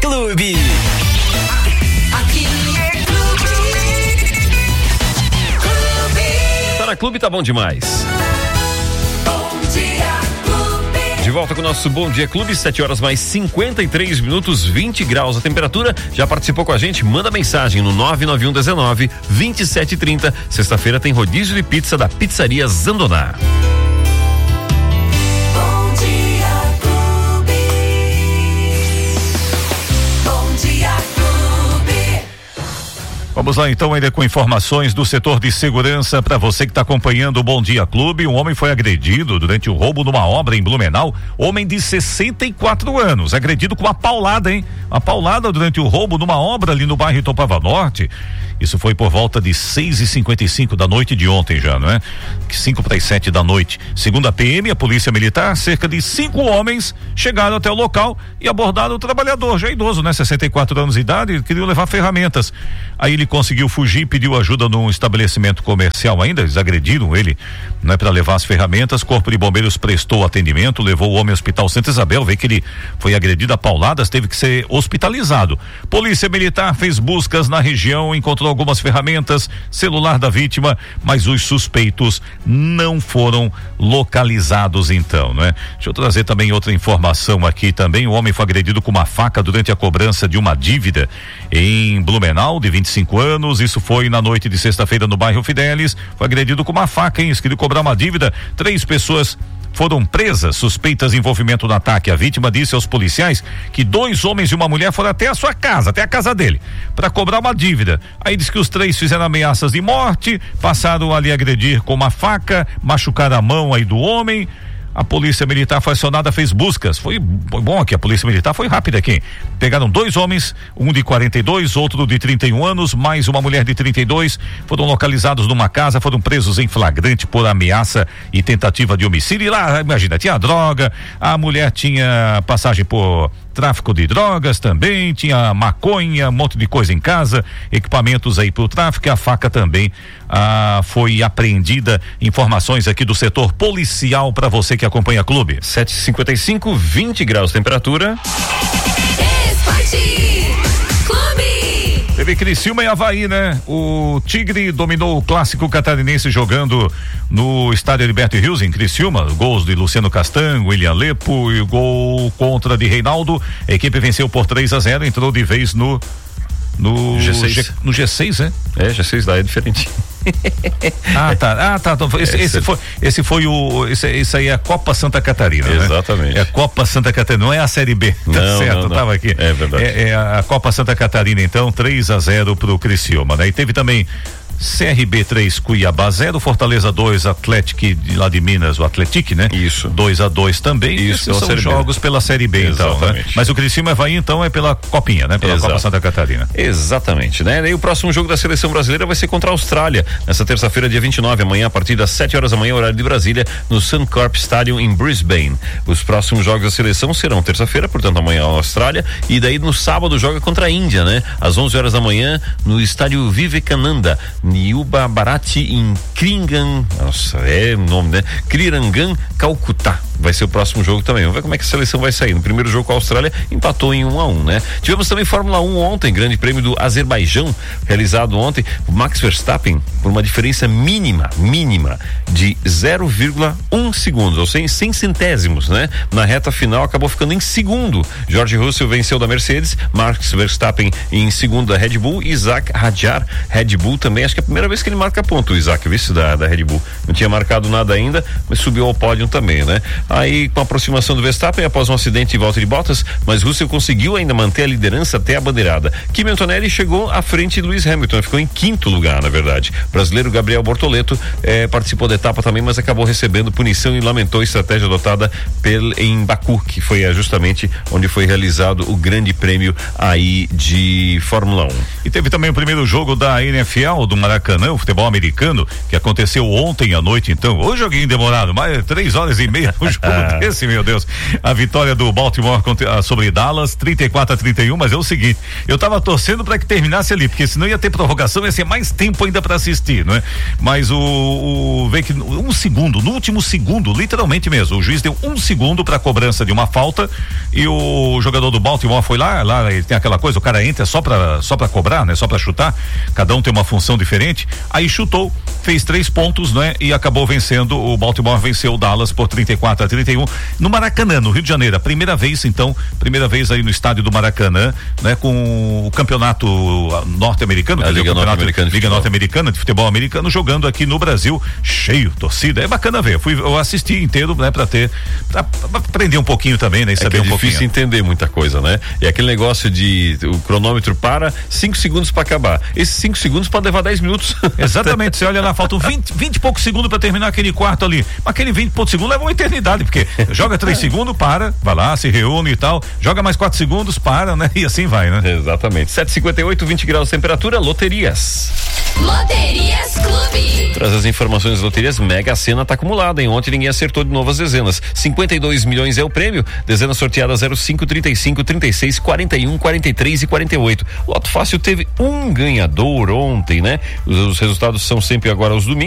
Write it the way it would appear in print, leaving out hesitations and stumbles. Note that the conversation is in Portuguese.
Clube. Aqui é Clube. Tá na Clube, tá bom demais. Bom dia, Clube. De volta com o nosso Bom Dia Clube, 7 horas mais 53 minutos, 20 graus a temperatura. Já participou com a gente? Manda mensagem no 99119-2730. Sexta-feira tem rodízio de pizza da Pizzaria Zandoná. Bom dia, Clube. Bom dia, Clube. Vamos lá então, ainda com informações do setor de segurança para você que está acompanhando o Bom Dia Clube. Um homem foi agredido durante o roubo numa obra em Blumenau. Homem de 64 anos, agredido com uma paulada, hein? Uma paulada durante o roubo numa obra ali no bairro Itopava Norte. Isso foi por volta de 6h55 da noite de ontem já, não é? 5:45 da noite. Segundo a PM, a Polícia Militar, cerca de 5 homens chegaram até o local e abordaram o trabalhador, já idoso, né? 64 anos de idade, queriam levar ferramentas. Aí ele conseguiu fugir e pediu ajuda num estabelecimento comercial ainda, eles agrediram ele, né? Para levar as ferramentas. Corpo de Bombeiros prestou atendimento, levou o homem ao Hospital Santa Isabel, vê que ele foi agredido a pauladas, teve que ser hospitalizado. Polícia Militar fez buscas na região, encontrou algumas ferramentas, celular da vítima, mas os suspeitos não foram localizados então, né? Deixa eu trazer também outra informação aqui também. O homem foi agredido com uma faca durante a cobrança de uma dívida em Blumenau, de 25 anos. Isso foi na noite de sexta-feira no bairro Fidelis. Foi agredido com uma faca, hein? Queria cobrar uma dívida. 3 pessoas foram presas, suspeitas de envolvimento no ataque. A vítima disse aos policiais que 2 homens e uma mulher foram até a sua casa, até a casa dele, para cobrar uma dívida. Aí diz que os 3 fizeram ameaças de morte, passaram ali a agredir com uma faca, machucaram a mão aí do homem. A Polícia Militar foi acionada, fez buscas. Foi bom aqui, a Polícia Militar foi rápida aqui. Pegaram 2 homens, um de 42, outro de 31 anos, mais uma mulher de 32. Foram localizados numa casa, foram presos em flagrante por ameaça e tentativa de homicídio. E lá, imagina, tinha droga, a mulher tinha passagem por tráfico de drogas também, tinha maconha, um monte de coisa em casa, equipamentos aí pro tráfico. A faca também foi apreendida. Informações aqui do setor policial para você que acompanha o clube. 7h55, 20 graus temperatura. Esporte Clube. Teve Criciúma e Avaí, né? O Tigre dominou o clássico catarinense jogando no estádio Heriberto Rios, em Criciúma. Gols de Luciano Castanho, William Lepo e gol contra de Reinaldo. A equipe venceu por 3-0, entrou de vez no G6. No G6, né? É, G6 lá é diferente. Tá. Esse aí é a Copa Santa Catarina, exatamente, né? É a Copa Santa Catarina, não é a Série B, tá certo, tava aqui. É verdade. É a Copa Santa Catarina, então, 3-0 pro Criciúma, né? E teve também CRB 3, Cuiabá 0, Fortaleza 2, Atlético lá de Minas, o Atlético, né? Isso. 2-2 também. Isso, são jogos pela Série B, então, né? Mas o Criciúma vai então é pela Copinha, né? Pela Copa Santa Catarina. Exatamente, né? E o próximo jogo da seleção brasileira vai ser contra a Austrália, nessa terça-feira, dia 29, amanhã, a partir das 7 horas da manhã, horário de Brasília, no Suncorp Stadium em Brisbane. Os próximos jogos da seleção serão terça-feira, portanto, amanhã a Austrália, e daí no sábado joga contra a Índia, né? Às 11 horas da manhã, no estádio Vivekananda, Niuba Bharati em Kringan, nossa, é o nome, né? Krirangan, Calcutá. Vai ser o próximo jogo também. Vamos ver como é que a seleção vai sair. No primeiro jogo com a Austrália, empatou em 1-1, né? Tivemos também Fórmula 1 ontem, grande prêmio do Azerbaijão, realizado ontem. O Max Verstappen, por uma diferença mínima de 0,1 segundos, ou 100 centésimos, né? Na reta final, acabou ficando em segundo. George Russell venceu da Mercedes, Max Verstappen em segundo da Red Bull, Isaac Hadjar, Red Bull também, acho que é a primeira vez que ele marca ponto, o Isaac, vice da Red Bull. Não tinha marcado nada ainda, mas subiu ao pódio também, né? Aí, com a aproximação do Verstappen, após um acidente em volta de Bottas, mas Russell conseguiu ainda manter a liderança até a bandeirada. Kimi Antonelli chegou à frente de Lewis Hamilton, ficou em 5º lugar, na verdade. O brasileiro Gabriel Bortoleto participou da etapa também, mas acabou recebendo punição e lamentou a estratégia adotada em Baku, que foi justamente onde foi realizado o grande prêmio aí de Fórmula 1. E teve também o primeiro jogo da NFL, do Maracanã, o futebol americano, que aconteceu ontem à noite, então. Hoje joguinho demorado, mais 3 horas e meia o jogo desse, meu Deus. A vitória do Baltimore sobre Dallas, 34-31, mas é o seguinte, eu tava torcendo para que terminasse ali, porque senão ia ter prorrogação, ia ser mais tempo ainda para assistir, não é? Mas vê que no último segundo, literalmente mesmo, o juiz deu 1 segundo para cobrança de uma falta e o jogador do Baltimore foi lá ele tem aquela coisa, o cara entra só pra cobrar, né? Só pra chutar, cada um tem uma função diferente, aí chutou, fez 3 pontos, né? E acabou vencendo, o Baltimore venceu o Dallas por 34-31 no Maracanã, no Rio de Janeiro, a primeira vez aí no estádio do Maracanã, né? Com o campeonato norte-americano, Liga Norte-Americana de futebol americano, jogando aqui no Brasil, cheio, torcida, é bacana ver, eu assisti inteiro, né? Pra aprender um pouquinho também, né? E saber um pouquinho. É difícil entender muita coisa, né? E aquele negócio de o cronômetro para 5 segundos para acabar. Esses 5 segundos pode levar 10 minutos. Exatamente, você olha lá, faltam 20 e poucos segundos para terminar aquele quarto ali. Mas aquele 20 e poucos segundos leva uma eternidade, porque joga 3 segundos, para, vai lá, se reúne e tal, joga mais 4 segundos, para, né? E assim vai, né? Exatamente. 7h58, 20 graus de temperatura, loterias. Loterias Clube. Traz as informações das loterias, Mega Sena tá acumulada, hein? Ontem ninguém acertou de novo as dezenas. 52 milhões é o prêmio, dezenas sorteadas 05, 35, 36, 41, 43 e 48. Loto Fácil teve um ganhador ontem, né? Os resultados são sempre agora aos domingos.